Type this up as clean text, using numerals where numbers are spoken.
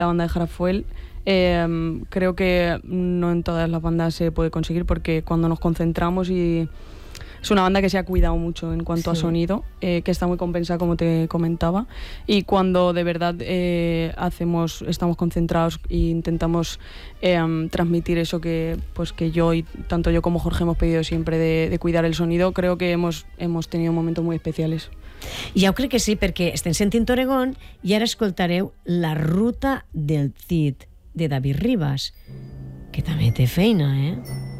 la banda de Jarafuel. Creo que no en todas las bandas se puede conseguir, porque cuando nos concentramos, y es una banda que se ha cuidado mucho en cuanto a sonido, que está muy compensada, como te comentaba, y cuando de verdad estamos concentrados e intentamos transmitir eso que tanto yo como Jorge hemos pedido siempre, de cuidar el sonido, creo que hemos tenido momentos muy especiales. Jo crec que sí, perquè estem sentint Oregon i ara escoltareu La ruta del Cid, de David Rivas, que també té feina,